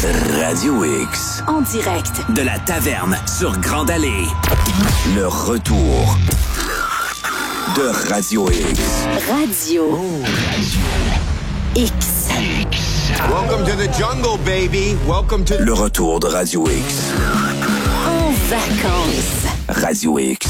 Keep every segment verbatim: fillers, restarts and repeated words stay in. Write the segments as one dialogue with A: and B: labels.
A: Radio X.
B: En direct
A: de la taverne sur Grande Allée. Le retour de Radio X.
B: Radio
A: oh,
B: X.
C: Welcome to the jungle, baby. Welcome to...
A: Le retour de Radio X.
B: En vacances.
A: Radio X.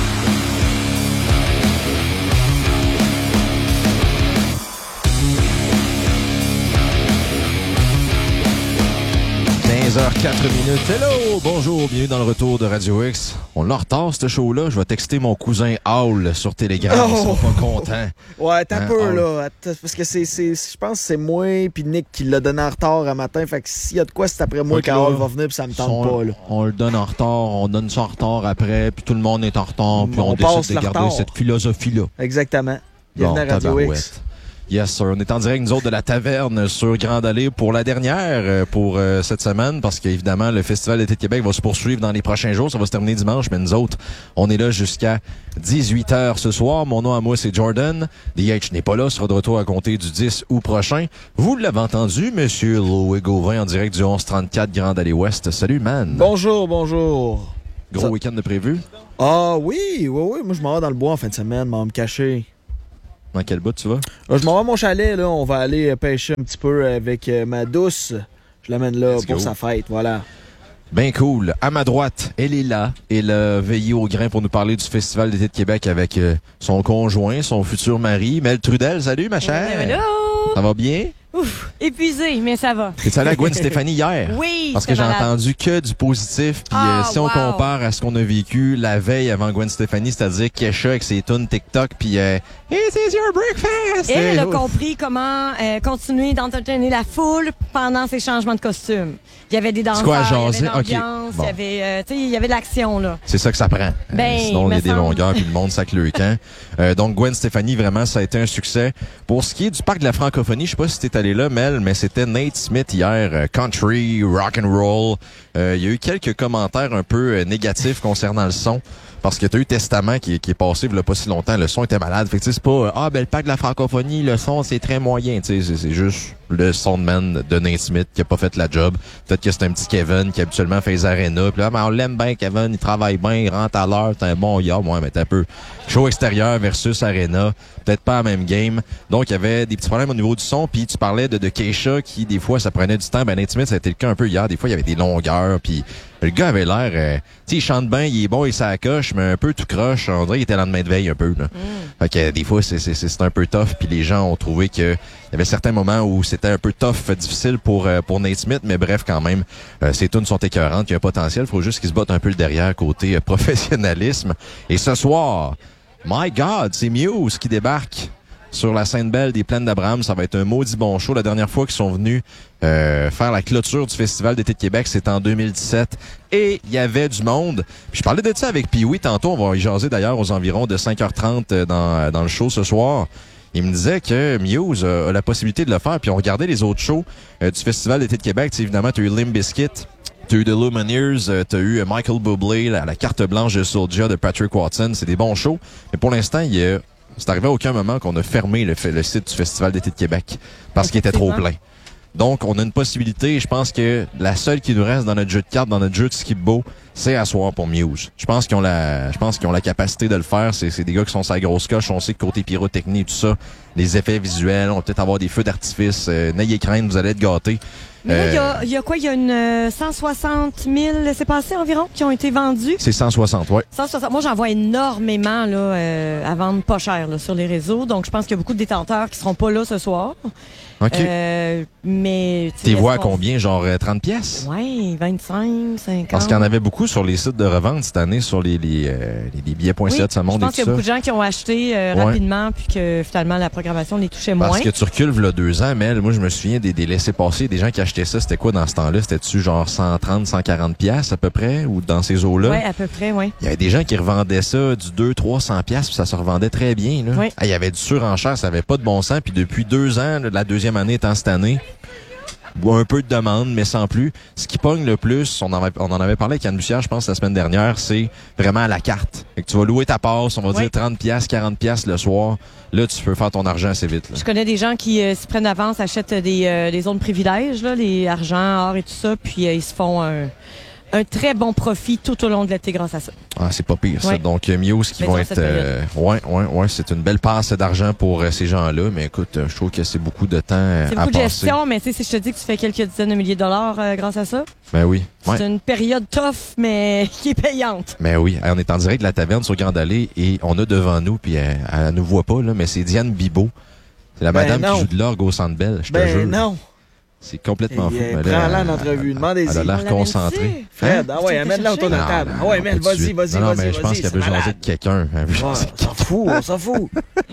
D: quinze heures quatre minutes. Hello! Bonjour, bienvenue dans le retour de Radio X. On l'a en retard, ce show-là. Je vais texter mon cousin Hall sur Telegram.
E: Oh!
D: Ils sont pas contents.
E: Ouais, t'as
D: Hein,
E: peu,
D: Hall?
E: là. Attends, parce que c'est, c'est, je pense que c'est moi puis Nick qui l'a donné en retard un matin. Fait que s'il y a de quoi, c'est après moi
D: Fait que
E: qu'Hall
D: là,
E: va venir puis ça me tente
D: on,
E: pas, là.
D: on le donne en retard, on donne ça en retard après, puis tout le monde est en retard, puis on,
E: On passe
D: décide de
E: le
D: garder
E: retard.
D: cette philosophie-là.
E: Exactement. Bienvenue
D: Bon,
E: à Radio
D: tabarouette.
E: X.
D: Yes, sir. On est en direct, nous autres, de la taverne sur Grande Allée pour la dernière euh, pour euh, cette semaine, parce qu'évidemment, le Festival d'été de Québec va se poursuivre dans les prochains jours. Ça va se terminer dimanche, mais nous autres, on est là jusqu'à dix-huit heures ce soir. Mon nom à moi, c'est Jordan. D H n'est pas là, sera de retour à compter du dix août prochain. Vous l'avez entendu, Monsieur Louis Gauvin, en direct du onze trente-quatre Grande Allée Ouest. Salut, man.
E: Bonjour, bonjour.
D: Gros
E: Ça-
D: week-end de prévu.
E: Ah oui, oui, oui. Moi, je m'en vais dans le bois en fin de semaine, m'en me cacher.
D: Dans quel bout tu vas?
E: Euh, je m'en vais à mon chalet, là. On va aller euh, pêcher un petit peu avec euh, ma douce. Je l'amène là
D: Let's
E: pour
D: go.
E: sa fête, voilà.
D: Ben cool. À ma droite, elle est là. Elle a veillé au grain pour nous parler du Festival d'été de Québec avec euh, son conjoint, son futur mari, Mel Trudel. Salut, ma chère.
F: Hello!
D: Ça va bien?
F: Ouf, épuisé, mais ça va.
D: T'es allé à Gwen Stéphanie hier?
F: Oui,
D: Parce que j'ai
F: c'était malade.
D: entendu que du positif. Puis
F: Ah,
D: euh, si on
F: wow.
D: compare à ce qu'on a vécu la veille avant Gwen Stefani, c'est-à-dire Kesha avec ses tunes TikTok, puis euh, This is your breakfast!
F: Elle, elle a
D: Euh,
F: compris comment euh, continuer d'entertainer la foule pendant ses changements de costume. Il y avait des danseurs,
D: quoi, à
F: il y avait
D: jaser?
F: de l'ambiance,
D: Ok, bon.
F: il y avait, euh, tu sais, il y avait de l'action, là.
D: C'est ça que ça prend.
F: Ben,
D: Euh, sinon, on
F: me
D: est des
F: semble.
D: longueurs puis le monde sac le camp. Euh, donc, Gwen Stefani, vraiment, ça a été un succès. Pour ce qui est du parc de la francophonie, je sais pas si t'es allé là, Mel, mais c'était Nate Smith hier, euh, country, rock and roll. Euh, il y a eu quelques commentaires un peu euh, négatifs concernant le son. Parce que t'as eu Testament qui, qui est passé il y a pas si longtemps, le son était malade. Fait que tu sais, c'est pas euh, ah ben le parc de la francophonie, le son c'est très moyen. Tu sais, c'est, c'est juste le soundman de Nate Smith qui a pas fait la job. Peut-être que c'est un petit Kevin qui habituellement fait les arénas. Puis là, ben, on l'aime bien Kevin, il travaille bien, il rentre à l'heure, c'est un bon gars. Ouais, mais t'es un peu show extérieur versus arena, peut-être pas la même game. Donc il y avait des petits problèmes au niveau du son. Puis tu parlais de, de Kesha qui des fois ça prenait du temps. Ben Nate Smith ça a été le cas un peu hier. Des fois il y avait des longueurs. Puis le gars avait l'air, euh, tu sais, il chante bien, il est bon, il s'accroche, mais un peu tout croche. On dirait qu'il était lendemain de veille un peu. Là. Mm. Fait que euh, des fois, c'est, c'est, c'est un peu tough. Puis les gens ont trouvé que il y avait certains moments où c'était un peu tough, euh, difficile pour euh, pour Nate Smith, mais bref, quand même, euh, ces tunes sont écœurantes. Il y a un potentiel. Il faut juste qu'ils se battent un peu le derrière côté euh, professionnalisme. Et ce soir, my God, c'est Muse qui débarque sur la scène belle des Plaines d'Abraham. Ça va être un maudit bon show. La dernière fois qu'ils sont venus euh, faire la clôture du Festival d'été de Québec, c'était en deux mille dix-sept. Et il y avait du monde. Puis je parlais de ça avec Pee-Wee tantôt. On va y jaser d'ailleurs aux environs de cinq heures trente dans, dans le show ce soir. Il me disait que Muse a, a la possibilité de le faire. Puis on regardait les autres shows euh, du Festival d'été de Québec. T'sais, évidemment, tu as eu Limp Bizkit. T'as eu The Lumineers, euh, t'as eu Michael Bublé, la, la carte blanche de Soulja de Patrick Watson. C'est des bons shows. Mais pour l'instant, il y a c'est arrivé à aucun moment qu'on a fermé le, le site du Festival d'été de Québec parce qu'il était trop plein. Donc, on a une possibilité. Je pense que la seule qui nous reste dans notre jeu de cartes, dans notre jeu de skip-bo, c'est à soir pour Muse. Je pense qu'ils ont la, je pense qu'ils ont la capacité de le faire. C'est, c'est des gars qui sont sa grosse coche. On sait que côté pyrotechnie et tout ça, les effets visuels, on va peut-être avoir des feux d'artifice. Euh, n'ayez crainte, vous allez être gâtés.
F: Mais là, il y
D: Euh,
F: a, il y a quoi? Il y a une euh, cent soixante mille laissez-passer environ qui ont été vendus.
D: C'est cent soixante, ouais.
F: cent soixante. Moi, j'en vois énormément là, euh, à vendre pas cher là, sur les réseaux. Donc, je pense qu'il y a beaucoup de détenteurs qui seront pas là ce soir.
D: OK.
F: Euh, mais
D: T'es
F: est-ce
D: vois à
F: qu'on-
D: combien? Genre euh, trente pièces?
F: Ouais, vingt-cinq, cinquante.
D: Parce qu'il y en avait beaucoup sur les sites de revente cette année, sur les, les, euh, les, les billets point
F: Oui,
D: sept, ça monte
F: je
D: et
F: pense
D: tout
F: qu'il y a
D: ça.
F: beaucoup de gens qui ont acheté euh,
D: Ouais.
F: rapidement puis que finalement la programmation les touchait moins.
D: Parce que tu recules v'là deux ans, Mel. Moi, je me souviens des, des laissés-passer, des gens qui achetaient ça. C'était quoi dans ce temps-là? C'était-tu genre cent trente, cent quarante piastres à peu près? Ou dans ces eaux-là?
F: Oui, à peu près, oui.
D: Il y avait des gens qui revendaient ça du deux, trois cents piastres, puis ça se revendait très bien, là.
F: Oui.
D: Ah, il y avait du surenchère, ça avait pas de bon sens. Puis depuis deux ans, là, la deuxième année étant cette année, un peu de demande, mais sans plus. Ce qui pogne le plus, on en avait, on en avait parlé avec Yann Bussière, je pense, la semaine dernière, c'est vraiment à la carte. Fait que tu vas louer ta passe, on va
F: Oui.
D: dire trente piastres, quarante piastres le soir. Là, tu peux faire ton argent assez vite. Là.
F: Je connais des gens qui euh, s'y prennent d'avance, achètent des, euh, des zones privilèges, là, les argent, or et tout ça, puis euh, ils se font un, un très bon profit tout au long de l'été grâce à ça.
D: Ah, c'est pas pire, ça.
F: Ouais.
D: Donc, euh, Muse qui
F: Mais
D: vont
F: dans
D: être...
F: cette
D: Euh, ouais, ouais, ouais, c'est une belle passe d'argent pour euh, ces gens-là. Mais écoute, euh, je trouve que c'est beaucoup de temps euh,
F: C'est
D: à
F: beaucoup de
D: passer.
F: gestion, mais tu sais, si je te dis que tu fais quelques dizaines de milliers de dollars euh, grâce à ça,
D: Ben oui. Ouais.
F: c'est une période tough, mais qui est payante.
D: Ben oui. Hey, on est en direct de la taverne sur Grande Allée et on a devant nous, puis elle, elle nous voit pas, là, mais c'est Diane Bibot. C'est la
E: Ben
D: madame
E: non.
D: qui joue de l'orgue au Centre Bell, je te
E: Ben
D: jure.
E: non.
D: C'est complètement
E: Eh,
D: fou.
E: eh,
D: mais là,
E: prends-la en
D: elle-
E: entrevue,
D: elle-
E: demandez-y.
D: Elle a
F: On
D: l'air
F: l'amène
D: concentrée.
F: ici?
E: Fred, ah ouais,
F: Tu veux
E: amène-la autour de la
F: chercher?
E: table.
D: Non,
E: Ah ouais,
D: non,
E: man,
D: pas de
E: vas-y,
D: suite.
E: vas-y,
D: Non, non,
E: vas-y,
D: mais je pense
E: vas-y,
D: qu'elle
E: c'est
D: veut jaser
E: malade.
D: avec quelqu'un.
E: Ouais, on s'en fout, on s'en fout.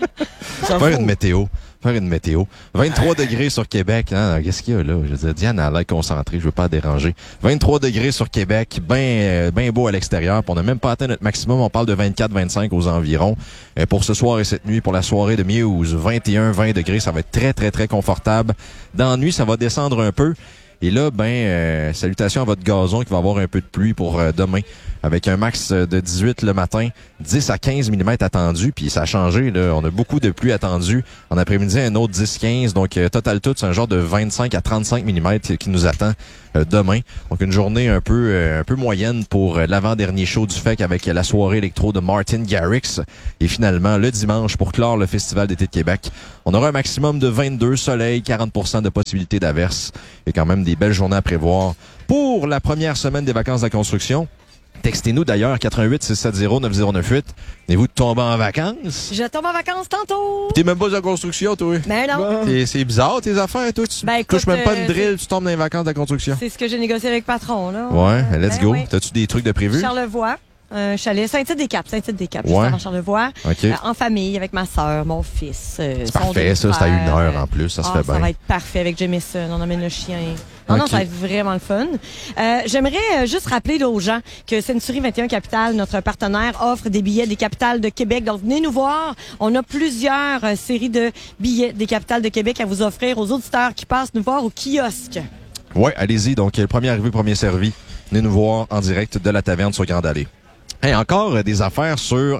E: On s'en
D: Faire
E: fout.
D: une météo. Faire une météo. vingt-trois degrés sur Québec. Hein? Qu'est-ce qu'il y a là? Je veux dire, Diane a l'air concentrée. Je veux pas la déranger. vingt-trois degrés sur Québec. Ben, euh, ben beau à l'extérieur. Puis on n'a même pas atteint notre maximum. On parle de vingt-quatre vingt-cinq aux environs. Euh, pour ce soir et cette nuit, pour la soirée de Muse, vingt et un vingt degrés. Ça va être très, très, très confortable. Dans la nuit, ça va descendre un peu. Et là, ben, euh, salutations à votre gazon qui va avoir un peu de pluie pour euh, demain. Avec un max de dix-huit le matin, dix à quinze millimètres attendus, puis ça a changé, là. On a beaucoup de pluie attendue. En après-midi, un autre dix quinze. Donc, euh, total tout, c'est un genre de vingt-cinq à trente-cinq millimètres qui nous attend euh, demain. Donc, une journée un peu euh, un peu moyenne pour euh, l'avant-dernier show du F E C avec euh, la soirée électro de Martin Garrix. Et finalement, le dimanche, pour clore le Festival d'été de Québec, on aura un maximum de vingt-deux, soleil, quarante pour cent de possibilité d'averse. Et quand même des belles journées à prévoir pour la première semaine des vacances de la construction. Textez-nous d'ailleurs, quatre un huit six sept zéro neuf zéro neuf huit. Venez-vous de tomber en vacances?
F: Je tombe en vacances tantôt.
D: T'es même pas en construction, toi.
F: Ben non.
D: T'es- C'est bizarre, tes affaires, toi. Tu
F: Ben, écoute,
D: touches même pas
F: euh,
D: une drill, tu tombes dans les vacances de la construction.
F: C'est ce que j'ai négocié avec le patron, là.
D: Ouais,
F: Euh,
D: let's
F: ben
D: go.
F: oui.
D: T'as-tu des trucs de prévu?
F: Charlevoix, un chalet, Saint-Tite-des-Caps, Saint-Tite-des-Caps,
D: Ouais.
F: juste avant Charlevoix.
D: OK.
F: Euh, en famille, avec ma sœur, mon fils. euh,
D: C'est
F: son
D: parfait, ça. C'est à
F: demi-frère.
D: une heure en plus. Ça se
F: Ah,
D: fait
F: ça
D: bien.
F: va être parfait avec Jamison. On emmène le chien. Non, non,
D: Ok.
F: ça va être vraiment le fun. Euh, J'aimerais euh, juste rappeler là, aux gens que Century vingt et un Capital, notre partenaire, offre des billets des capitales de Québec. Donc, venez nous voir. On a plusieurs euh, séries de billets des capitales de Québec à vous offrir aux auditeurs qui passent nous voir au kiosque.
D: Ouais, allez-y. Donc, le premier arrivé, premier servi. Venez nous voir en direct de la taverne sur Grande Allée. Et encore euh, des affaires sur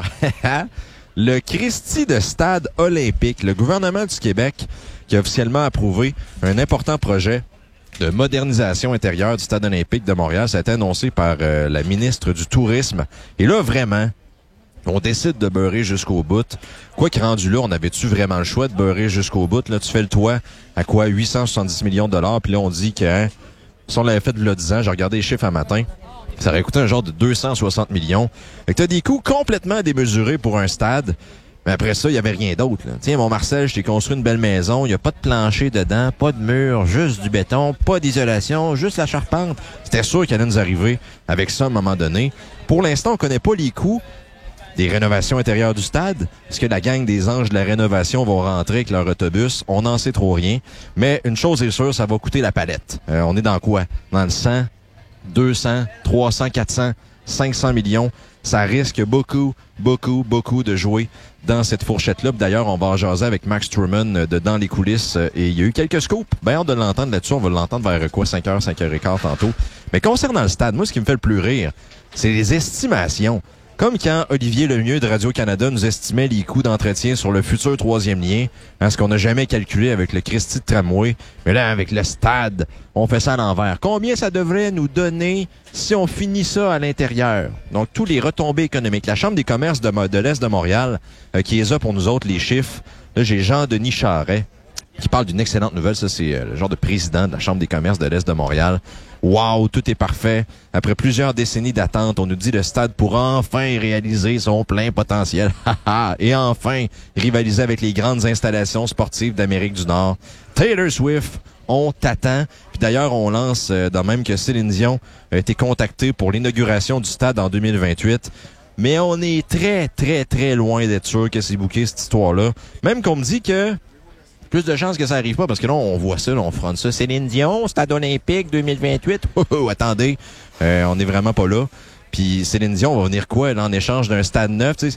D: le Christie de stade olympique. Le gouvernement du Québec qui a officiellement approuvé un important projet de modernisation intérieure du stade olympique de Montréal. Ça a été annoncé par euh, la ministre du Tourisme. Et là, vraiment, on décide de beurrer jusqu'au bout. Quoi qu'il rendu là, on avait-tu vraiment le choix de beurrer jusqu'au bout? Là, tu fais le toit à quoi? huit cent soixante-dix millions de dollars. Puis là, on dit que hein, si on l'avait fait de là dix ans, j'ai regardé les chiffres un matin, ça aurait coûté un genre de deux cent soixante millions. Fait que t'as des coûts complètement démesurés pour un stade. Mais après ça, il y avait rien d'autre. Là. Tiens, mon Marcel, je t'ai construit une belle maison. Il n'y a pas de plancher dedans, pas de mur, juste du béton, pas d'isolation, juste la charpente. C'était sûr qu'il allait nous arriver avec ça à un moment donné. Pour l'instant, on connaît pas les coûts des rénovations intérieures du stade. Est-ce que la gang des anges de la rénovation vont rentrer avec leur autobus? On n'en sait trop rien. Mais une chose est sûre, ça va coûter la palette. Euh, on est dans quoi? Dans le cent, deux cents, trois cents, quatre cents, cinq cents millions. Ça risque beaucoup, beaucoup, beaucoup de jouer dans cette fourchette-là. D'ailleurs, on va en jaser avec Max Truman euh, de Dans les coulisses. Euh, et il y a eu quelques scoops. Ben, hâte de l'entendre là-dessus. On va l'entendre vers quoi? cinq heures, cinq heures quinze tantôt. Mais concernant le stade, moi, ce qui me fait le plus rire, c'est les estimations. Comme quand Olivier Lemieux de Radio-Canada nous estimait les coûts d'entretien sur le futur troisième lien, hein, ce qu'on n'a jamais calculé avec le Christie de tramway. Mais là, avec le stade, on fait ça à l'envers. Combien ça devrait nous donner si on finit ça à l'intérieur? Donc, tous les retombées économiques. La Chambre des commerces de, de l'Est de Montréal, euh, qui les a pour nous autres, les chiffres. Là, j'ai Jean-Denis Charret qui parle d'une excellente nouvelle. Ça, c'est euh, le genre de président de la Chambre des commerces de l'Est de Montréal. Wow, tout est parfait. Après plusieurs décennies d'attente, on nous dit le stade pourra enfin réaliser son plein potentiel. Et enfin, rivaliser avec les grandes installations sportives d'Amérique du Nord. Taylor Swift, on t'attend. Puis d'ailleurs, on lance, euh, dans même que Céline Dion a été contactée pour l'inauguration du stade en deux mille vingt-huit. Mais on est très, très, très loin d'être sûr que c'est booké, cette histoire-là. Même qu'on me dit que plus de chances que ça arrive pas, parce que là, on voit ça, là, on fronte ça. Céline Dion, stade olympique deux mille vingt-huit. Oh, oh, attendez, euh, on est vraiment pas là. Puis Céline Dion va venir quoi, là, en échange d'un stade neuf? Tu sais,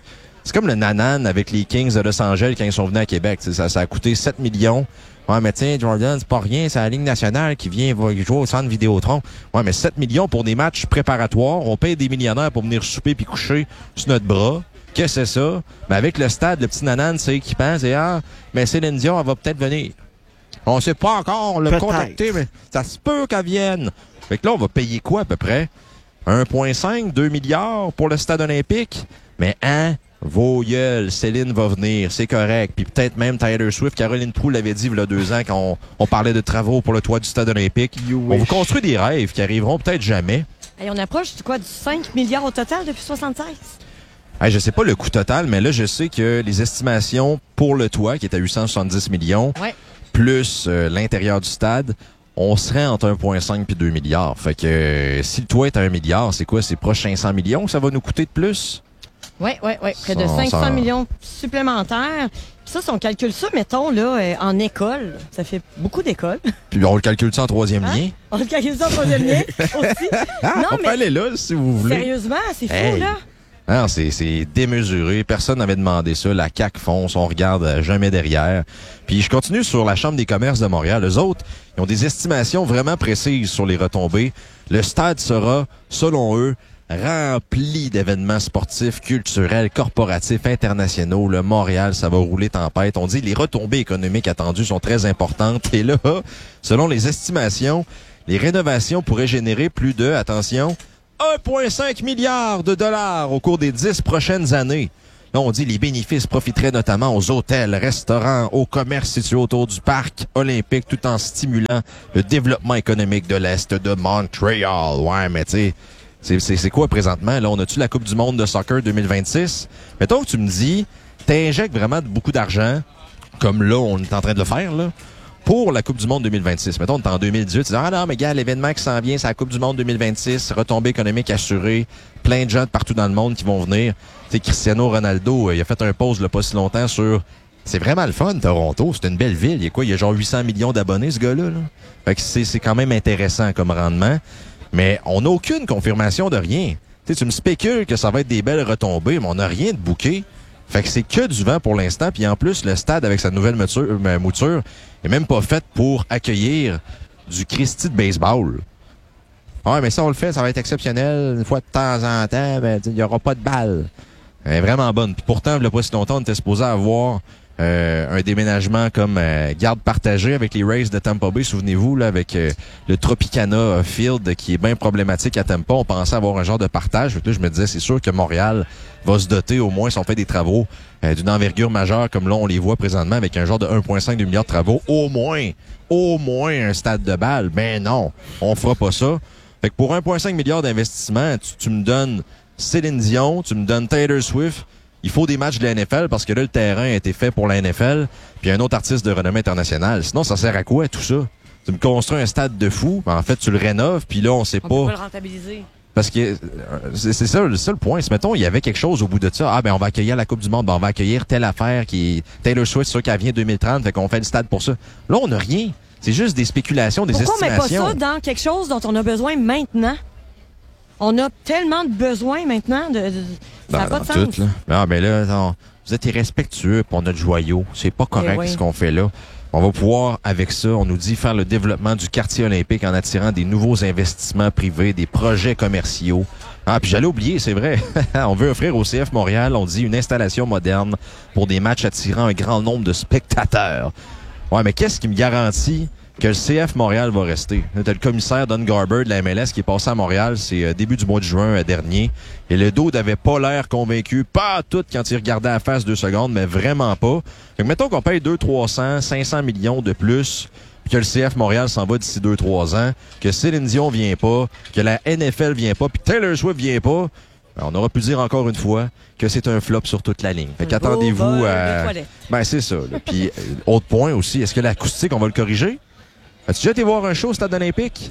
D: c'est comme le nanan avec les Kings de Los Angeles quand ils sont venus à Québec. Ça, ça a coûté sept millions. Ouais, mais tiens, Jordan, c'est pas rien, c'est la Ligue nationale qui vient va jouer au centre Vidéotron. Ouais, mais sept millions pour des matchs préparatoires. On paye des millionnaires pour venir souper puis coucher sur notre bras. Qu'est-ce que c'est ça? Mais avec le stade, le petit nanan, c'est équipant, c'est ah, mais Céline Dion, elle va peut-être venir. On sait pas encore, on l'a contacté, mais ça se peut qu'elle vienne. Fait que là, on va payer quoi à peu près? un virgule cinq, deux milliards pour le stade olympique? Mais hein? Vos gueules, Céline va venir, c'est correct. Puis peut-être même Taylor Swift, Caroline Proulx l'avait dit il y a deux ans quand on, on parlait de travaux pour le toit du stade olympique. You on vous construit des rêves qui arriveront peut-être jamais.
F: Et on approche du quoi, du cinq milliards au total depuis soixante-seize?
D: Hey, je sais pas le coût total, mais là, je sais que les estimations pour le toit, qui est à huit cent soixante-dix millions,
F: ouais.
D: plus euh, l'intérieur du stade, on serait entre un virgule cinq et deux milliards. Fait que euh, si le toit est à un milliard, c'est quoi? C'est proche cinq cents millions que ça va nous coûter de plus?
F: Oui, oui, oui. Près de cinq cents millions supplémentaires. Puis ça, si on calcule ça, mettons, là, euh, en école, ça fait beaucoup d'écoles. Puis
D: on le calcule ça en troisième hein? lien?
F: On le calcule ça en troisième lien aussi. Non,
D: on
F: mais
D: peut aller là, si vous voulez.
F: Sérieusement, c'est fou,
D: hey.
F: là.
D: Non, c'est, c'est démesuré. Personne n'avait demandé ça. La C A Q fonce. On regarde jamais derrière. Puis je continue sur la Chambre des commerces de Montréal. Eux autres, ils ont des estimations vraiment précises sur les retombées. Le stade sera, selon eux, rempli d'événements sportifs, culturels, corporatifs, internationaux. Le Montréal, ça va rouler tempête. On dit les retombées économiques attendues sont très importantes. Et là, selon les estimations, les rénovations pourraient générer plus de, attention, un virgule cinq milliard de dollars au cours des dix prochaines années. Là, on dit les bénéfices profiteraient notamment aux hôtels, restaurants, aux commerces situés autour du parc olympique, tout en stimulant le développement économique de l'Est de Montréal. Ouais, mais tu sais, c'est, c'est, c'est quoi présentement? Là, on a-tu la Coupe du monde de soccer deux mille vingt-six? Mettons que tu me dis, t'injectes vraiment beaucoup d'argent, comme là, on est en train de le faire, là, pour la Coupe du monde deux mille vingt-six. Mettons, on est en deux mille dix-huit, tu dis, ah non, mais gars, l'événement qui s'en vient, c'est la Coupe du monde deux mille vingt-six, retombée économique assurée, plein de gens de partout dans le monde qui vont venir. Tu sais, Cristiano Ronaldo, il a fait un post, là, pas si longtemps sur, c'est vraiment le fun, Toronto, c'est une belle ville. Il y a quoi? Il y a genre huit cents millions d'abonnés, ce gars-là, là. Fait que c'est, c'est quand même intéressant comme rendement. Mais on n'a aucune confirmation de rien. Tu sais, tu me spécules que ça va être des belles retombées, mais on n'a rien de booké. Fait que c'est que du vent pour l'instant. Puis en plus, le stade, avec sa nouvelle mouture, euh, mouture est même pas fait pour accueillir du Christie de baseball. Ouais, mais ça, on le fait, ça va être exceptionnel. Une fois de temps en temps, ben, il n'y aura pas de balle. Elle est vraiment bonne. Puis pourtant, il n'y a pas si longtemps, on était supposé avoir euh, un déménagement comme euh, garde partagée avec les Rays de Tampa Bay. Souvenez-vous, là, avec euh, le Tropicana Field qui est bien problématique à Tampa. On pensait avoir un genre de partage. Là, je me disais, c'est sûr que Montréal va se doter, au moins, si on fait des travaux euh, d'une envergure majeure, comme là, on les voit présentement, avec un genre de un virgule cinq milliard de travaux, au moins, au moins un stade de balle. Ben non, on fera pas ça. Fait que pour un virgule cinq milliard d'investissement, tu, tu me donnes Céline Dion, tu me donnes Taylor Swift. Il faut des matchs de la N F L parce que là, le terrain a été fait pour la N F L, puis un autre artiste de renommée internationale. Sinon, ça sert à quoi, tout ça? Tu me construis un stade de fou, en fait, tu le rénoves, puis là, on sait
F: on
D: pas...
F: On peut pas le rentabiliser.
D: Parce que c'est, c'est ça, le seul point. Si, mettons, il y avait quelque chose au bout de ça. Ah, ben, on va accueillir la Coupe du monde. Ben, on va accueillir telle affaire qui est Taylor Swift, c'est sûr qu'elle vient deux mille trente, fait qu'on fait le stade pour ça. Là, on n'a rien. C'est juste des spéculations, des
F: Pourquoi
D: estimations.
F: Pourquoi on met pas ça dans quelque chose dont on a besoin maintenant? On a tellement de besoins maintenant de... de ça n'a pas de sens.
D: Tout, là. Ah, ben là, non, vous êtes irrespectueux pour notre joyau. C'est pas correct
F: oui.
D: ce qu'on fait là. On va pouvoir, avec ça, on nous dit, faire le développement du quartier olympique en attirant des nouveaux investissements privés, des projets commerciaux. Ah, puis j'allais oublier, c'est vrai. On veut offrir au C F Montréal, on dit, une installation moderne pour des matchs attirant un grand nombre de spectateurs. Ouais, mais qu'est-ce qui me garantit que le C F Montréal va rester? T'as le commissaire Don Garber de la M L S qui est passé à Montréal, c'est euh, début du mois de juin euh, dernier. Et le dos n'avait pas l'air convaincu, pas tout quand il regardait la face deux secondes, mais vraiment pas. Donc, mettons qu'on paye deux, trois cents, cinq cents millions de plus, puis que le C F Montréal s'en va d'ici deux, trois ans, que Céline Dion vient pas, que la N F L vient pas, puis Taylor Swift vient pas. On aura pu dire encore une fois que c'est un flop sur toute la ligne. Fait qu'attendez-vous à... Ben, c'est ça. Puis, euh, autre point aussi, est-ce que l'acoustique, on va le corriger? As-tu déjà été voir un show au Stade olympique?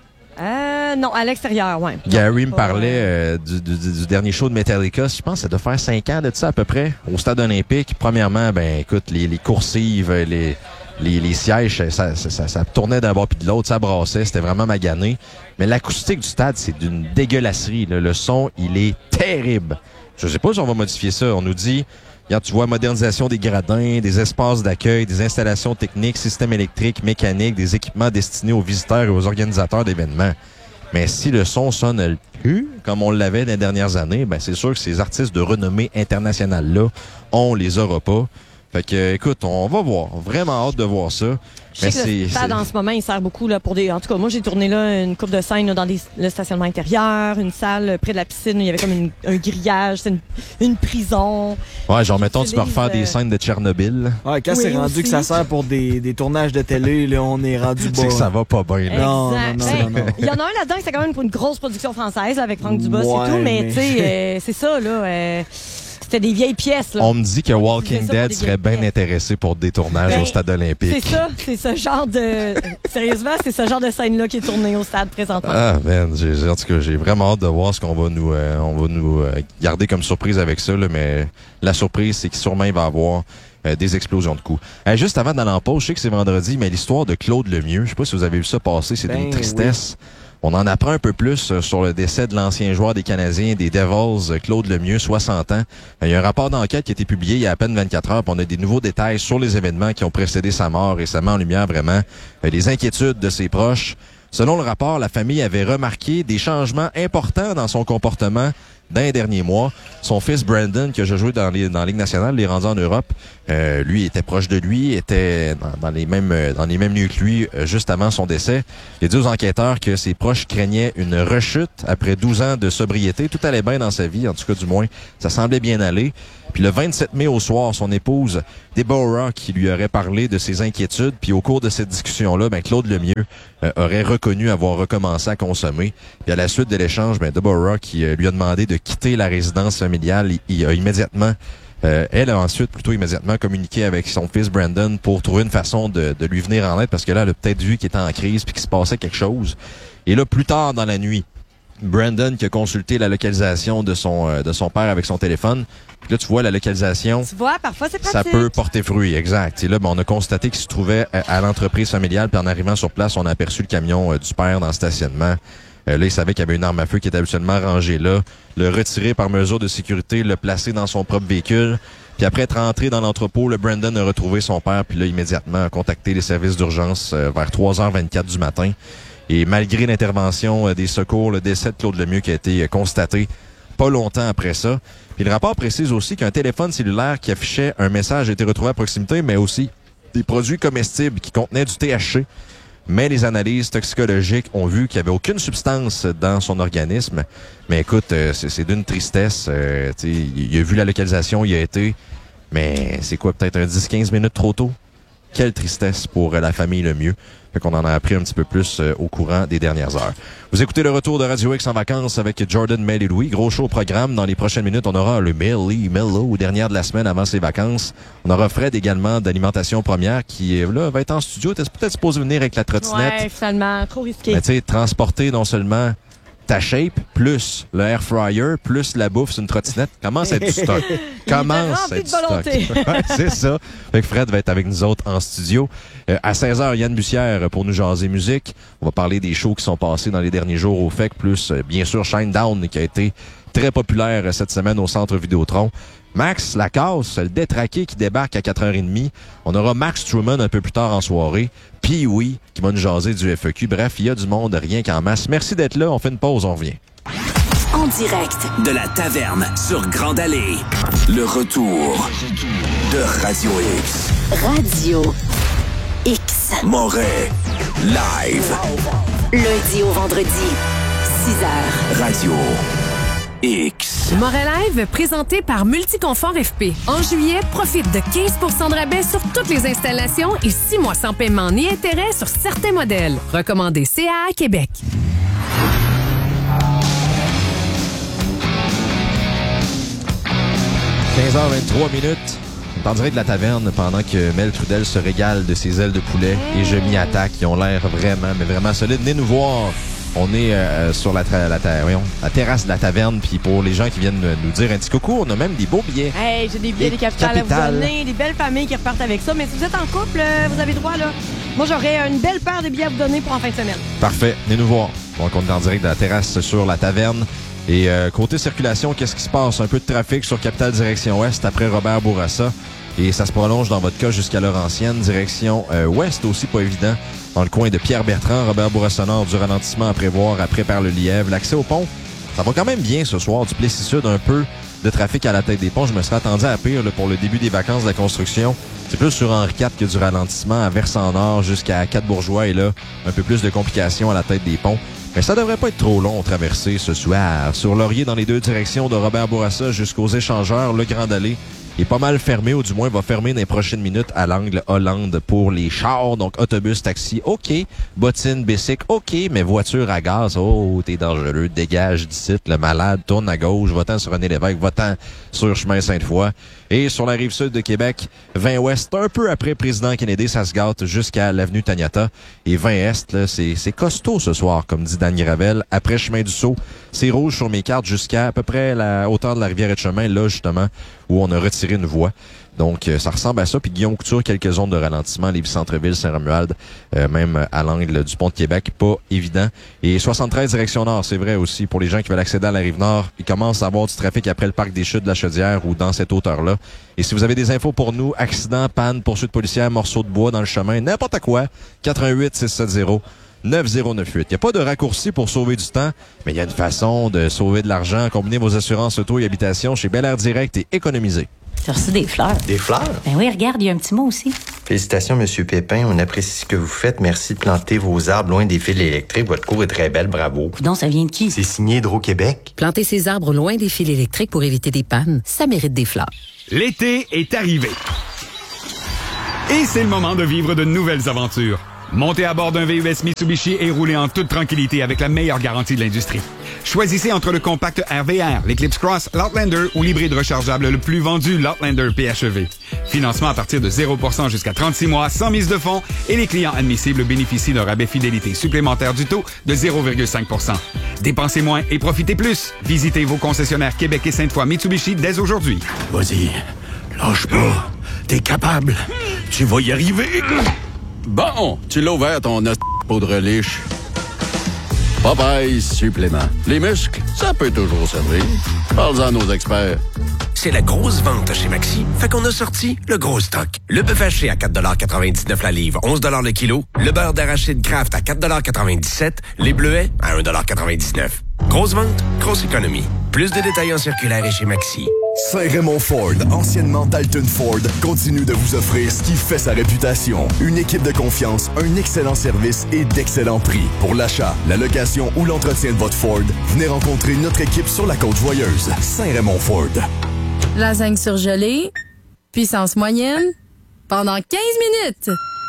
F: Euh, non, à l'extérieur, ouais.
D: Gary
F: non,
D: me parlait euh, du, du, du dernier show de Metallica. Je pense que ça doit faire cinq ans de ça à peu près, au Stade olympique. Premièrement, ben écoute, les, les coursives, les, les, les sièges, ça, ça, ça, ça tournait d'un bord puis de l'autre, ça brassait, c'était vraiment magané. Mais l'acoustique du stade, c'est d'une dégueulasserie. Là. Le son, il est terrible. Je sais pas si on va modifier ça. On nous dit, regarde, tu vois, modernisation des gradins, des espaces d'accueil, des installations techniques, systèmes électriques, mécaniques, des équipements destinés aux visiteurs et aux organisateurs d'événements. Mais si le son sonne le cul, comme on l'avait dans les dernières années, ben c'est sûr que ces artistes de renommée internationale-là, on les aura pas. Fait que, écoute, on va voir. Vraiment hâte de voir ça.
F: Je sais que le stade, en ce moment, il sert beaucoup là, pour des... En tout cas, moi, j'ai tourné là une coupe de scène là, dans des... le stationnement intérieur, une salle près de la piscine où il y avait comme une... un grillage, c'est une... une prison.
D: Ouais, genre, mettons, tu peux refaire des scènes de Tchernobyl.
E: Ouais, quand
F: Oui,
E: c'est rendu
F: aussi.
E: que ça sert pour des, des tournages de télé, là, on est rendu bas.
D: C'est que ça va pas bien, là.
E: Non,
F: Exact.
E: non, non,
F: Ben,
E: non, non.
F: Il y en a un là-dedans qui c'est quand même pour une grosse production française là, avec Franck Dubos
E: Ouais,
F: et tout, mais,
E: mais-
F: tu sais, euh, c'est ça, là. euh, C'était des vieilles pièces, là.
D: On me dit que Walking
F: utilisait ça pour
D: Dead
F: des
D: serait bien
F: vieilles
D: intéressé pour des tournages
F: Ben,
D: au stade olympique.
F: C'est ça, c'est ce genre de... Sérieusement, c'est ce genre de scène-là qui est tournée au stade présentement.
D: Ah, man, j'ai, j'ai- en tout cas, j'ai vraiment hâte de voir ce qu'on va nous, euh, on va nous euh, garder comme surprise avec ça, là, mais la surprise, c'est que sûrement il va y avoir euh, des explosions de coups. Euh, juste avant d'aller en pause, je sais que c'est vendredi, mais l'histoire de Claude Lemieux, je sais pas si vous avez vu ça passer, c'est
E: Ben
D: une tristesse. On en apprend un peu plus euh, sur le décès de l'ancien joueur des Canadiens, des Devils, euh, Claude Lemieux, soixante ans. Euh, il y a un rapport d'enquête qui a été publié il y a à peine vingt-quatre heures, puis on a des nouveaux détails sur les événements qui ont précédé sa mort et ça met en lumière vraiment euh, les inquiétudes de ses proches. Selon le rapport, la famille avait remarqué des changements importants dans son comportement dans les derniers mois. Son fils Brandon, qui a joué dans, les, dans la Ligue nationale, les rendu en Europe, euh, lui était proche de lui, était dans, dans les mêmes euh, dans les mêmes lieux que lui euh, juste avant son décès. Il a dit aux enquêteurs que ses proches craignaient une rechute après douze ans de sobriété. Tout allait bien dans sa vie, en tout cas du moins, ça semblait bien aller. Puis le vingt-sept mai au soir, son épouse Deborah qui lui aurait parlé de ses inquiétudes. Puis au cours de cette discussion-là, ben Claude Lemieux euh, aurait reconnu avoir recommencé à consommer. Puis à la suite de l'échange, ben Deborah qui euh, lui a demandé de quitter la résidence familiale, il, il a immédiatement, euh, elle a ensuite plutôt immédiatement communiqué avec son fils Brandon pour trouver une façon de, de lui venir en aide parce que là, elle a peut-être vu qu'il était en crise puis qu'il se passait quelque chose. Et là, plus tard dans la nuit, Brandon qui a consulté la localisation de son euh, de son père avec son téléphone. Puis là, tu vois la localisation.
F: Tu vois, parfois, c'est pratique.
D: Ça peut porter fruit, exact. Et là, ben, on a constaté qu'il se trouvait à, à l'entreprise familiale. Puis en arrivant sur place, on a aperçu le camion euh, du père dans le stationnement. Euh, là, il savait qu'il y avait une arme à feu qui était habituellement rangée là. Le retirer par mesure de sécurité, le placer dans son propre véhicule. Puis après être rentré dans l'entrepôt, le Brandon a retrouvé son père. Puis là, immédiatement, a contacté les services d'urgence euh, vers trois heures vingt-quatre du matin. Et malgré l'intervention euh, des secours, le décès de Claude Lemieux qui a été euh, constaté pas longtemps après ça. Puis le rapport précise aussi qu'un téléphone cellulaire qui affichait un message a été retrouvé à proximité, mais aussi des produits comestibles qui contenaient du T H C. Mais les analyses toxicologiques ont vu qu'il n'y avait aucune substance dans son organisme. Mais écoute, euh, c'est, c'est d'une tristesse. Euh, il a vu la localisation, il a été. Mais c'est quoi, peut-être un dix à quinze minutes trop tôt? Quelle tristesse pour euh, la famille Lemieux. Fait qu'on en a appris un petit peu plus euh, au courant des dernières heures. Vous écoutez le retour de Radio X en vacances avec Jordan, Mel et Louis. Gros show au programme. Dans les prochaines minutes, on aura le Melly Mellow, dernière de la semaine avant ses vacances. On aura Fred également d'Alimentation Première qui là va être en studio. T'es peut-être supposé venir avec la trottinette.
F: Ouais, finalement, trop risqué.
D: Mais tu sais, transporter non seulement ta shape, plus le air fryer, plus la bouffe sur une trottinette, commence à être du stock. Commence à
F: rempli
D: être
F: de
D: du stock.
F: volonté.
D: Ouais, c'est ça. Fait que Fred va être avec nous autres en studio. Euh, à seize heures, Yann Bussière pour nous jaser musique. On va parler des shows qui sont passés dans les derniers jours au F E C, plus euh, bien sûr Shinedown qui a été très populaire euh, cette semaine au Centre Vidéotron. Max Lacasse, le détraqué qui débarque à quatre heures trente. On aura Max Truman un peu plus tard en soirée. Puis oui, qui va nous jaser du F E Q. Bref, il y a du monde, rien qu'en masse. Merci d'être là. On fait une pause, on revient.
B: En direct
A: De la taverne sur Grande Allée. Le retour de Radio X.
B: Radio X.
A: Moret. Live.
B: Lundi au vendredi, six heures.
A: Radio X.
G: Moret Live, présenté par Multiconfort F P. En juillet, profite de quinze pour cent de rabais sur toutes les installations et six mois sans paiement ni intérêt sur certains modèles. Recommandé C A A Québec.
D: quinze heures vingt-trois minutes. On est en direct de la taverne pendant que Mel Trudel se régale de ses ailes de poulet et je m'y attaque. Ils ont l'air vraiment, mais vraiment solides. Venez nous voir. On est euh, sur la, tra- la, ta- voyons, la terrasse de la taverne. Puis pour les gens qui viennent nous dire un petit coucou, on a même des beaux billets.
F: Hey, j'ai des billets
D: Et
F: des capitales à
D: capitales.
F: vous donner, des belles familles qui repartent avec ça. Mais si vous êtes en couple, euh, vous avez droit, là. Moi, j'aurais une belle paire de billets à vous donner pour en fin de semaine.
D: Parfait. Venez nous voir. Donc, on est en direct de la terrasse sur la taverne. Et euh, côté circulation, qu'est-ce qui se passe? Un peu de trafic sur Capitale direction ouest après Robert Bourassa. Et ça se prolonge dans votre cas jusqu'à Laurentienne, direction euh, ouest aussi, pas évident. Dans le coin de Pierre-Bertrand, Robert Bourassa Nord, du ralentissement à prévoir après par le Lièvre. L'accès au pont, ça va quand même bien ce soir. Du Plessis-Sud, un peu de trafic à la tête des ponts. Je me serais attendu à pire là, pour le début des vacances de la construction. C'est plus sur Henri quatre que du ralentissement à Versant-Nord jusqu'à Quatre-Bourgeois. Et là, un peu plus de complications à la tête des ponts. Mais ça devrait pas être trop long traverser ce soir. Sur Laurier, dans les deux directions de Robert Bourassa jusqu'aux échangeurs, le Grand Allée est pas mal fermé, ou du moins va fermer dans les prochaines minutes à l'angle Hollande pour les chars. Donc autobus, taxi, OK. Bottine, bicycle, OK. Mais voiture à gaz, oh, t'es dangereux. Dégage d'ici, le malade, tourne à gauche, va-t'en sur René Lévesque, va-t'en sur Chemin Sainte-Foy. Et sur la rive sud de Québec, vingt ouest, un peu après Président Kennedy, ça se gâte jusqu'à l'avenue Taniata. Et vingt est, là, c'est, c'est costaud ce soir, comme dit Dan Gravel. Après Chemin du Sceau, c'est rouge sur mes cartes jusqu'à à peu près la hauteur de la rivière et de Chemin, là, justement, où on a retiré une voie. Donc, euh, ça ressemble à ça. Puis Guillaume Couture, quelques zones de ralentissement, Lévis-Centreville, Saint-Romuald, euh, même à l'angle du pont de Québec, pas évident. Et soixante-treize direction nord, c'est vrai aussi, pour les gens qui veulent accéder à la Rive-Nord, il commence à avoir du trafic après le parc des Chutes de la Chaudière ou dans cette hauteur-là. Et si vous avez des infos pour nous, accident, panne, poursuite policière, morceau de bois dans le chemin, n'importe quoi, quatre un huit six sept zéro neuf zéro neuf huit. Il n'y a pas de raccourci pour sauver du temps, mais il y a une façon de sauver de l'argent. Combinez vos assurances auto et habitation chez Bel Air Direct et économisez.
H: Tu as reçu des fleurs.
C: Des fleurs?
H: Ben oui, regarde, il y a un petit mot aussi.
I: Félicitations, Monsieur Pépin. On apprécie ce que vous faites. Merci de planter vos arbres loin des fils électriques. Votre cour est très belle, bravo.
H: Donc, ça vient de qui?
I: C'est signé Hydro-Québec.
G: Planter ses arbres loin des fils électriques pour éviter des pannes, ça mérite des fleurs.
J: L'été est arrivé. Et c'est le moment de vivre de nouvelles aventures. Montez à bord d'un V U S Mitsubishi et roulez en toute tranquillité avec la meilleure garantie de l'industrie. Choisissez entre le compact R V R, l'Eclipse Cross, l'Outlander ou l'hybride rechargeable le plus vendu, l'Outlander P H E V. Financement à partir de zéro pour cent jusqu'à trente-six mois, sans mise de fonds, et les clients admissibles bénéficient d'un rabais fidélité supplémentaire du taux de zéro virgule cinq pour cent. Dépensez moins et profitez plus. Visitez vos concessionnaires Québec et Sainte-Foy Mitsubishi dès aujourd'hui.
A: Vas-y, lâche pas. T'es capable. Tu vas y arriver.
K: Bon, tu l'as ouvert ton os poudre liche. Popeye supplément. Les muscles, ça peut toujours servir. Parle-en à nos experts.
A: C'est la grosse vente chez Maxi, fait qu'on a sorti le gros stock. Le bœuf haché à quatre quatre-vingt-dix-neuf la livre, onze le kilo. Le beurre d'arachide Kraft à quatre quatre-vingt-dix-sept. Les bleuets à un quatre-vingt-dix-neuf. Grosse vente, grosse économie. Plus de détails en circulaire et chez Maxi.
L: Saint-Raymond Ford, anciennement Dalton Ford, continue de vous offrir ce qui fait sa réputation. Une équipe de confiance, un excellent service et d'excellents prix. Pour l'achat, la location ou l'entretien de votre Ford, venez rencontrer notre équipe sur la Côte-Joyeuse. Saint-Raymond Ford.
M: Lasagne surgelée, puissance moyenne, pendant quinze minutes.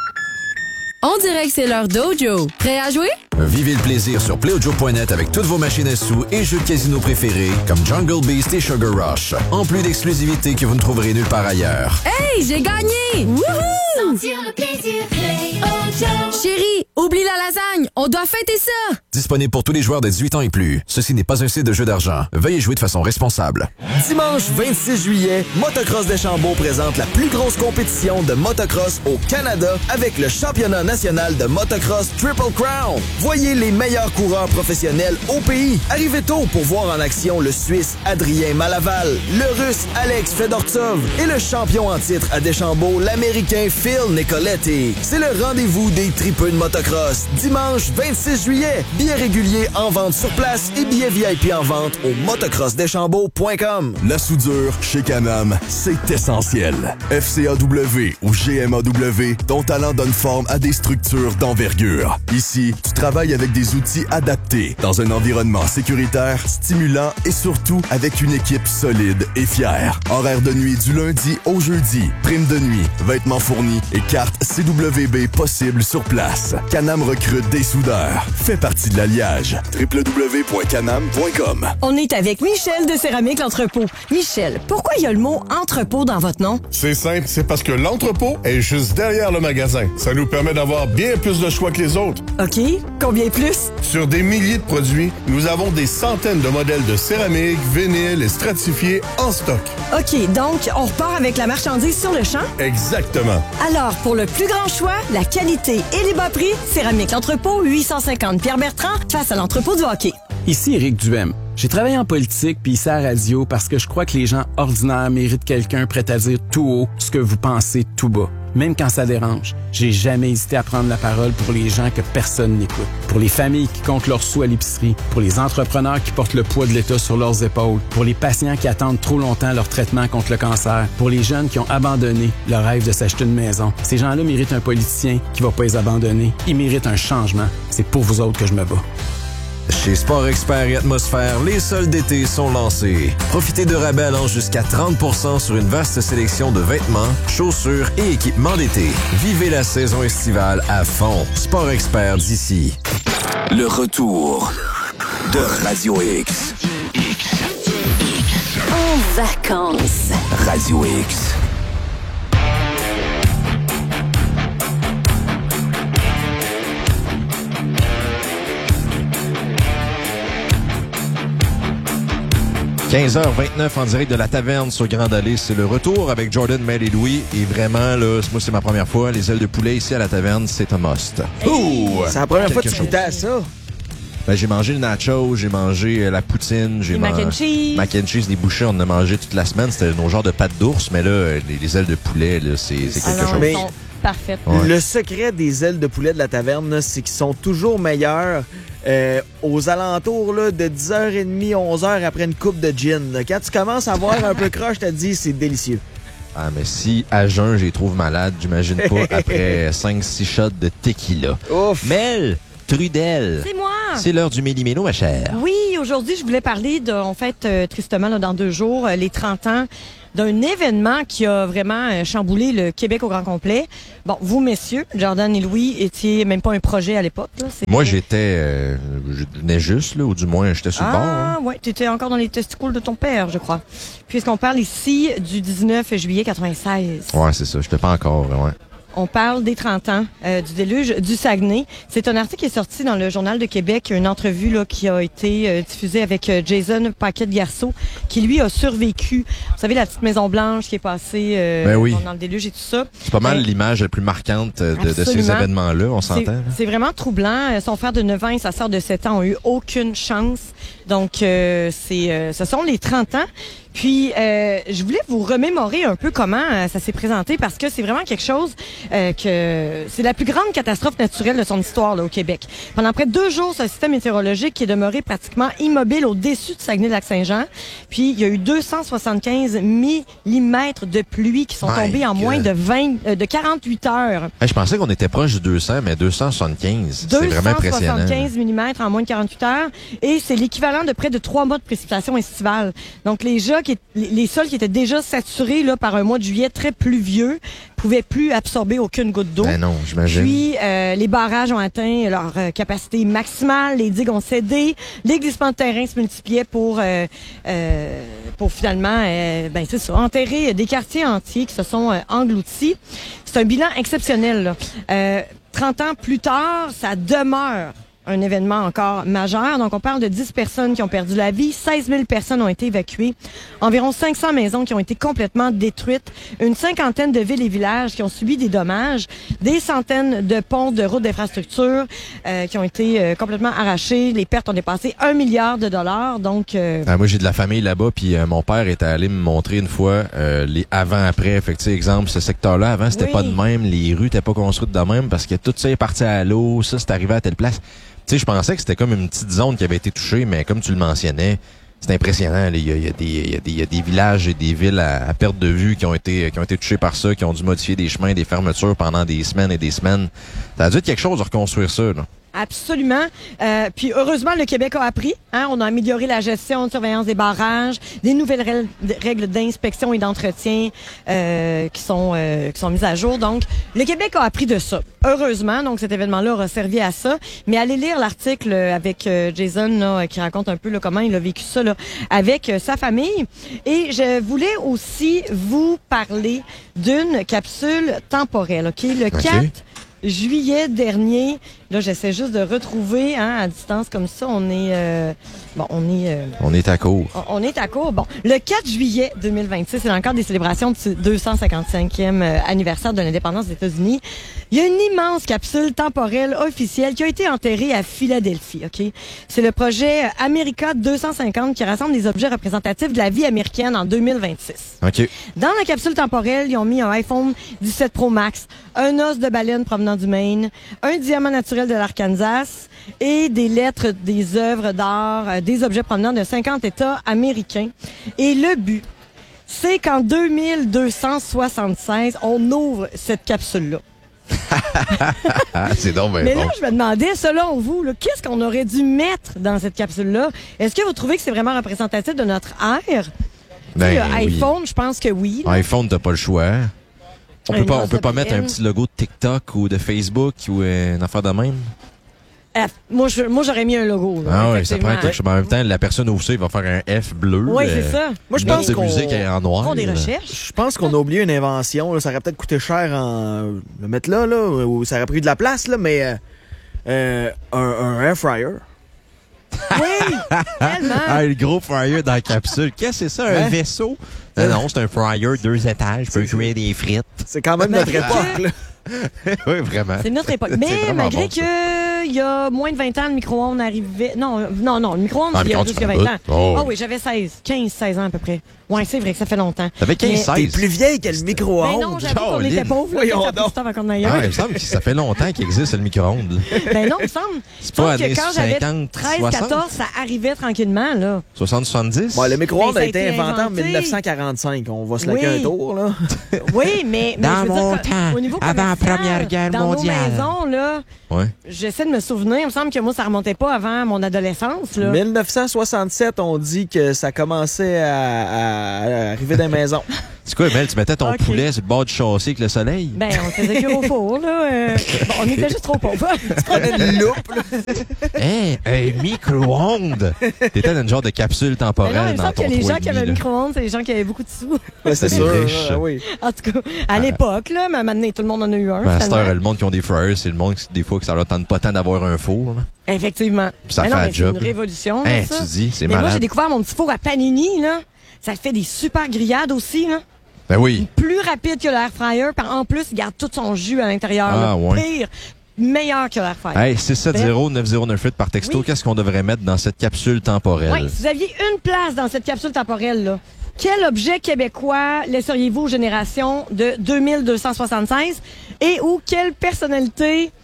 M: On dirait que c'est l'heure Dojo. Prêt à jouer?
N: Vivez le plaisir sur Playdojo point net avec toutes vos machines à sous et jeux de casino préférés comme Jungle Beast et Sugar Rush. En plus d'exclusivités que vous ne trouverez nulle part ailleurs.
M: Hey, j'ai gagné! Wouhou!
O: Sentir le plaisir, Play-O-Joe.
M: Chérie, oublie la lasagne, on doit fêter ça!
N: Disponible pour tous les joueurs de dix-huit ans et plus. Ceci n'est pas un site de jeu d'argent. Veuillez jouer de façon responsable.
E: Dimanche vingt-six juillet, Motocross Deschambault présente la plus grosse compétition de motocross au Canada avec le championnat national de motocross Triple Crown. Voyez les meilleurs coureurs professionnels au pays. Arrivez tôt pour voir en action le Suisse Adrien Malaval, le Russe Alex Fedortsov et le champion en titre à Deschambault, l'Américain Phil Nicoletti. C'est le rendez-vous des tripeux de motocross. Dimanche vingt-six juillet, billets réguliers en vente sur place et billets V I P en vente au motocross deschambault point com.
L: La soudure chez Can-Am, c'est essentiel. F C A W ou G M A W, ton talent donne forme à des structures d'envergure. Ici, tu travailles avec des outils adaptés, dans un environnement sécuritaire, stimulant et surtout avec une équipe solide et fière. Horaire de nuit du lundi au jeudi, prime de nuit, vêtements fournis et carte C W B possible sur place. Can-Am recrute des soudeurs. Fais partie de l'alliage. w w w point canam point com.
F: On est avec Michel de Céramique L'Entrepôt. Michel, pourquoi il y a le mot entrepôt dans votre nom?
P: C'est simple, c'est parce que l'entrepôt est juste derrière le magasin. Ça nous permet d'avoir bien plus de choix que les autres.
F: OK. Combien plus?
P: Sur des milliers de produits, nous avons des centaines de modèles de céramique, vinyle et stratifiés en stock.
F: OK, donc on repart avec la marchandise sur le champ?
P: Exactement.
F: Alors, pour le plus grand choix, la qualité et les bas prix, Céramique L'Entrepôt, huit cent cinquante Pierre-Bertrand, face à l'entrepôt du hockey.
Q: Ici Éric Duhem. J'ai travaillé en politique puis ici à la radio parce que je crois que les gens ordinaires méritent quelqu'un prêt à dire tout haut ce que vous pensez tout bas. Même quand ça dérange, j'ai jamais hésité à prendre la parole pour les gens que personne n'écoute. Pour les familles qui comptent leurs sous à l'épicerie, pour les entrepreneurs qui portent le poids de l'État sur leurs épaules, pour les patients qui attendent trop longtemps leur traitement contre le cancer, pour les jeunes qui ont abandonné leur rêve de s'acheter une maison. Ces gens-là méritent un politicien qui va pas les abandonner. Ils méritent un changement. C'est pour vous autres que je me bats.
N: Chez Sport Expert et Atmosphère, les soldes d'été sont lancés. Profitez de rabais allant jusqu'à trente pour cent sur une vaste sélection de vêtements, chaussures et équipements d'été. Vivez la saison estivale à fond. Sport Expert d'ici.
R: Le retour de Radio X.
B: En vacances.
R: Radio X.
D: quinze heures vingt-neuf en direct de la taverne sur Grande Allée. C'est le retour avec Jordan, Mel et Louis. Et vraiment, là, moi, c'est ma première fois. Les ailes de poulet ici à la taverne, c'est un must.
S: Hey, c'est la première fois que tu goûtais à ça.
D: Ben, j'ai mangé le nacho, j'ai mangé euh, la poutine, j'ai mangé...
F: mac and cheese.
D: Mac and cheese, des bouchées, on en a mangé toute la semaine. C'était nos genres de pâtes d'ours, mais là, les, les ailes de poulet, là, c'est, c'est quelque
F: Alors,
D: chose.
F: mais... Parfait.
D: Ouais.
S: Le secret des ailes de poulet de la taverne, là, c'est qu'ils sont toujours meilleurs euh, aux alentours là, de dix heures trente, onze heures après une coupe de gin. Là. Quand tu commences à voir un peu croche, je te dis, c'est délicieux.
D: Ah, mais si à jeun, je les trouve malades, j'imagine pas après cinq six shots de tequila.
S: Ouf!
D: Mel, Trudel.
F: C'est moi!
D: C'est l'heure du Méli-Mélo, ma chère.
F: Oui, aujourd'hui, je voulais parler de, en fait, euh, tristement, là, dans deux jours, euh, les trente ans d'un événement qui a vraiment euh, chamboulé le Québec au grand complet. Bon, vous, messieurs, Jordan et Louis, étiez même pas un projet à l'époque. Là.
D: Moi, j'étais... Euh, je venais juste, là, ou du moins, j'étais sur le bord.
F: Ah,
D: hein.
F: ouais, t'étais encore dans les testicules de ton père, je crois. Puisqu'on parle ici du dix-neuf juillet quatre-vingt-seize.
D: Ouais, c'est ça. J'étais pas encore, ouais.
F: On parle des trente ans euh, du déluge du Saguenay. C'est un article qui est sorti dans le Journal de Québec, une entrevue là, qui a été euh, diffusée avec euh, Jason Paquette-Garceau, qui lui a survécu. Vous savez, la petite Maison Blanche qui est passée euh,
D: ben oui.
F: dans le déluge et tout ça.
D: C'est pas mal
F: euh,
D: l'image la plus marquante de, de ces événements-là, on s'entend.
F: C'est, c'est vraiment troublant. Son frère de neuf ans et sa sœur de sept ans ont eu aucune chance. Donc, euh, c'est, euh, ce sont les trente ans. Puis, euh, je voulais vous remémorer un peu comment euh, ça s'est présenté parce que c'est vraiment quelque chose euh, que c'est la plus grande catastrophe naturelle de son histoire là, au Québec. Pendant près de deux jours, ce système météorologique est demeuré pratiquement immobile au-dessus du Saguenay-Lac-Saint-Jean. Puis, il y a eu deux cent soixante-quinze millimètres de pluie qui sont
D: My
F: tombés en
D: God.
F: moins de vingt, euh, de quarante-huit heures.
D: Hey, je pensais qu'on était proche du deux cents, mais deux cent soixante-quinze, c'est vraiment impressionnant.
F: deux cent soixante-quinze millimètres en moins de quarante-huit heures. Et c'est l'équivalent de près de trois mois de précipitations estivales. Donc, les gens qui, les sols qui étaient déjà saturés là, par un mois de juillet très pluvieux pouvaient plus absorber aucune goutte d'eau.
D: Ben non, j'imagine.
F: Puis, euh, les barrages ont atteint leur euh, capacité maximale, les digues ont cédé, les glissements de terrain se multipliaient pour, euh, euh, pour finalement, euh, ben c'est ça, enterrer des quartiers entiers qui se sont euh, engloutis. C'est un bilan exceptionnel. Là. Euh, trente ans plus tard, ça demeure un événement encore majeur. Donc, on parle de dix personnes qui ont perdu la vie, seize mille personnes ont été évacuées, environ cinq cents maisons qui ont été complètement détruites, une cinquantaine de villes et villages qui ont subi des dommages, des centaines de ponts, de routes, d'infrastructures euh, qui ont été euh, complètement arrachés. Les pertes ont dépassé un milliard de dollars. Donc, euh...
D: ah, moi, j'ai de la famille là-bas, puis euh, mon père était allé me montrer une fois euh, les avant-après. Fait que, tu sais, exemple, ce secteur-là, avant, c'était
F: Oui.
D: pas de même. Les rues étaient pas construites de même parce que tout ça est parti à l'eau. Ça, c'est arrivé à telle place. Tu sais, je pensais que c'était comme une petite zone qui avait été touchée, mais comme tu le mentionnais, c'est impressionnant. Il y a, il y a des, il y a des, il y a des villages et des villes à, à perte de vue qui ont été, qui ont été touchés par ça, qui ont dû modifier des chemins, des fermetures pendant des semaines et des semaines. Ça a dû être quelque chose de reconstruire ça, là.
F: Absolument. Euh, puis heureusement, le Québec a appris. Hein, on a amélioré la gestion de surveillance des barrages, des nouvelles règles, règles d'inspection et d'entretien euh, qui sont euh, qui sont mises à jour. Donc, le Québec a appris de ça. Heureusement, donc cet événement-là aura servi à ça. Mais allez lire l'article avec euh, Jason là, qui raconte un peu là, comment il a vécu ça là, avec euh, sa famille. Et je voulais aussi vous parler d'une capsule temporelle. Ok, le
D: Okay.
F: quatre juillet dernier, Là, j'essaie juste de retrouver, hein, à distance comme ça, on est... Euh, bon, on est... Euh,
D: on est à court.
F: On, on est à court. Bon, le quatre juillet deux mille vingt-six, c'est encore des célébrations du deux cent cinquante-cinquième euh, anniversaire de l'indépendance des États-Unis. Il y a une immense capsule temporelle officielle qui a été enterrée à Philadelphie, OK? C'est le projet America deux cent cinquante qui rassemble des objets représentatifs de la vie américaine en deux mille vingt-six.
D: OK.
F: Dans la capsule temporelle, ils ont mis un iPhone dix-sept Pro Max, un os de baleine provenant du Maine, un diamant naturel de l'Arkansas et des lettres, des œuvres d'art, euh, des objets provenant de cinquante États américains. Et le but, c'est qu'en deux mille deux cent soixante-seize, on ouvre cette capsule-là.
D: C'est donc bien
F: Mais
D: bon.
F: là, je me demandais, selon vous, là, qu'est-ce qu'on aurait dû mettre dans cette capsule-là? Est-ce que vous trouvez que c'est vraiment représentatif de notre ère?
D: Ben,
F: le
D: oui.
F: iPhone, je pense que oui. là.
D: iPhone, t'as pas le choix. On peut
F: Un
D: pas, on
F: os
D: peut
F: de
D: pas mettre un
F: baleine.
D: petit logo de TikTok ou de Facebook ou euh, une affaire de même.
F: F. Moi, je- moi, j'aurais mis un logo. là,
D: Ah ouais, ça
F: effectivement.
D: prend quelque chose. Mais en même temps, la personne ouvre ça, il va faire un F bleu.
F: Oui, c'est ça.
S: Moi, je
D: Note
S: pense
D: de
S: qu'on-
D: musique est en noir.
F: Ils font des
D: là.
F: recherches.
S: Je pense qu'on a oublié une invention. Là. Ça aurait peut-être coûté cher en le mettre là, là, ou ça aurait pris de la place, là, mais euh, euh, un, un air fryer.
F: Oui, tellement.
D: Ah, le gros fryer dans la capsule. Qu'est-ce que c'est ça, un
S: Hein?
D: vaisseau? Non, non, c'est un fryer deux étages. Je peux cuire des frites.
S: C'est quand même notre époque. Là.
D: Oui, vraiment.
F: C'est notre époque.
D: C'est
F: Mais
D: vraiment
F: malgré
D: bon, ça.
F: que il y a moins de vingt ans, le micro-ondes arrivait... Non, euh, non, non, le micro-ondes,
D: Ah,
F: il y a
D: le
F: plus que
D: micro-ondes,
F: vingt ans.
D: tu m'en doutes.
F: Ah
D: Oh.
F: oui, j'avais seize, quinze, seize ans à peu près. Ouais, c'est vrai que ça fait longtemps.
D: T'avais quinze,
F: Mais-
D: seize.
S: T'es plus vieille que le micro-ondes.
F: Ben non, j'avoue qu'on
D: Caroline.
F: était pauvres. là,
S: Voyons
F: ça fait
S: donc.
F: du temps avant qu'on en aille
D: Ah,
F: un.
D: il me semble que ça fait longtemps qu'il existe le micro-ondes. là.
F: Ben non, il me semble.
D: C'est
F: Il me
D: pas
F: semble
D: années
F: que quand j'avais
D: cinquante,
F: treize,
D: soixante?
F: quatorze, ça arrivait tranquillement, là.
D: soixante soixante-dix?
S: Bon, le micro-ondes
F: Ben, ça
S: a
F: a
S: été
F: été
S: inventé en
F: inventé.
S: dix-neuf cent quarante-cinq. On va se laquer
F: Oui.
S: un tour, là.
F: Oui, mais, mais
D: Dans
F: je veux
D: mon
F: dire, que-
D: temps,
F: au niveau
D: avant la
F: commercial,
D: Première Guerre
F: dans
D: mondiale.
F: nos maisons, là,
D: Ouais.
F: j'essaie de me souvenir. Il me semble que moi, ça remontait pas avant mon adolescence, là.
S: dix-neuf cent soixante-sept, on dit que ça commençait à, à- à arriver dans les maisons.
D: C'est quoi, Mel? Tu mettais ton
F: Ok.
D: poulet sur le bord du châssis avec le soleil?
F: Ben, on faisait cuire au four, là. euh, bon, on était juste trop pauvres.
S: Tu prenais une loupe, là.
D: Hein? Un micro-ondes! T'étais dans une genre de capsule
F: Mais
D: temporelle
F: non, il me
D: dans
F: semble
D: ton
F: que les
D: trois
F: gens
D: et
F: qui avaient
D: demi,
F: un
D: là.
F: micro-ondes, c'est les gens qui avaient beaucoup de sous.
S: Ouais, c'est
D: C'est
S: sûr.
D: riche.
S: ah oui.
F: En tout cas, à l'époque, là, mais maintenant, tout le monde en a eu un.
D: Ben, à cette
F: finalement.
D: heure, le monde qui ont des fryers, c'est le monde qui, des fois que ça leur tente pas tant d'avoir un four. Là.
F: Effectivement.
D: Puis ça
F: Mais
D: fait
F: non,
D: un
F: mais
D: job.
F: C'est une révolution, là,
D: Hein,
F: ça.
D: tu dis, c'est
F: Mais moi, j'ai
D: malade.
F: découvert mon petit four à panini, là. Ça fait des super grillades aussi, là.
D: Ben oui.
F: Plus rapide que l'air fryer. Par- En plus, il garde tout son jus à l'intérieur.
D: Ah,
F: là.
D: ouais.
F: Pire. Meilleur que l'air fryer.
D: Hey, six sept zéro neuf zéro neuf huit par texto,
F: Oui.
D: qu'est-ce qu'on devrait mettre dans cette capsule temporelle?
F: Oui, si vous aviez une place dans cette capsule temporelle, là, quel objet québécois laisseriez-vous aux générations de deux mille deux cent soixante-seize et ou quelle personnalité